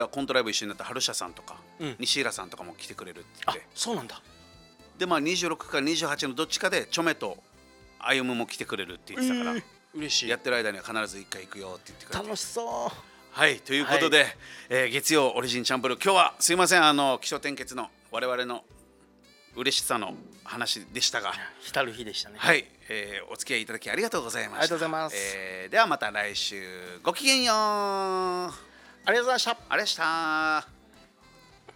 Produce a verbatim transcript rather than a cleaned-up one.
コントライブ一緒になった春社さんとか、 うん、 西平さんとかも来てくれるって言って。 あ、そうなんだ。 でまあにじゅうろくかにじゅうはちのどっちかでチョメと歩夢も来てくれるって言ってたから、えー、 嬉しい。 やってる間には必ず一回行くよって言ってくれて。 楽しそう。 はいということで、はい、えー、月曜オリジンチャンプル、今日はすいません、あの起承転結の我々の嬉しさの話でしたが、 浸る日でしたね。 はい、えー、お付き合いいただきありがとうございました。 ありがとうございます。 えー、ではまた来週、ごきげんよう。ありがとうございました。 ありがとうございました。